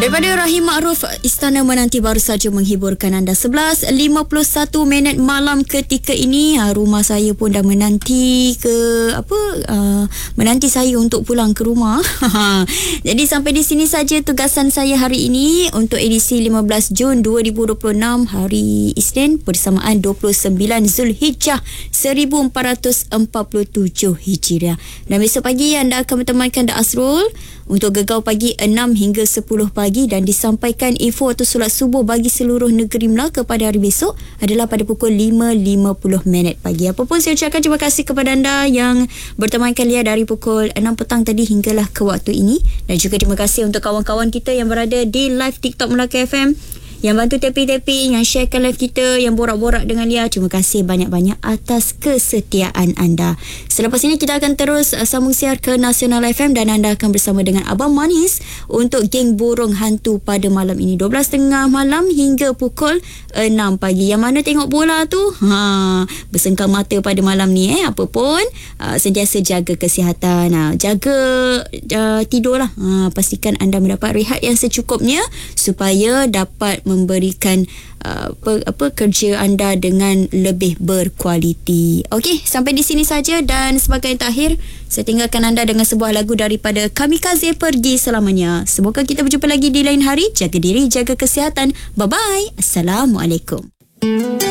Daripada Rahim Ma'ruf, Istana Menanti baru saja menghiburkan anda. 11.51 malam ketika ini. Rumah saya pun dah menanti menanti saya untuk pulang ke rumah. Jadi sampai di sini saja tugasan saya hari ini untuk edisi 15 Jun 2026, hari Isnin, bersamaan 29 Zulhijjah 1447 Hijriah. Dan besok pagi anda akan bertemankan Da Asrul untuk Gegau Pagi 6 hingga 10 pagi, dan disampaikan info atau solat subuh bagi seluruh negeri Melaka pada hari besok adalah pada pukul 5.50 pagi. Apapun, saya ucapkan terima kasih kepada anda yang bertemankan Lia dari pukul 6 petang tadi hinggalah ke waktu ini, dan juga terima kasih untuk kawan-kawan kita yang berada di live TikTok Melaka FM, yang bantu tapping-tapping, yang sharekan live kita, yang borak-borak dengan Lia. Terima kasih banyak-banyak atas kesetiaan anda. Selepas ini kita akan terus sambung siar ke Nasional FM, dan anda akan bersama dengan Abang Manis untuk Geng Burung Hantu pada malam ini 12.30 malam hingga pukul 6 pagi. Yang mana tengok bola tu bersengkang mata pada malam ni. Apa pun sentiasa jaga kesihatan, jaga tidur lah. Pastikan anda mendapat rehat yang secukupnya supaya dapat memberikan kerja anda dengan lebih berkualiti. Okey, sampai di sini saja, dan sebagai takhir saya tinggalkan anda dengan sebuah lagu daripada Kamikaze, Pergi Selamanya. Semoga kita berjumpa lagi di lain hari. Jaga diri, jaga kesihatan. Bye bye. Assalamualaikum.